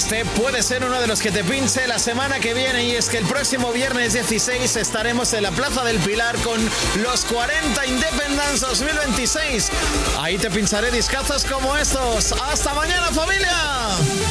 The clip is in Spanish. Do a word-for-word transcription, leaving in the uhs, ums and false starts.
este puede ser uno de los que te pinche la semana que viene, y es que el próximo viernes dieciséis estaremos en la Plaza del Pilar con los cuarenta Independence dos mil veintiséis. Ahí te pincharé discazos como estos. ¡Hasta mañana, familia!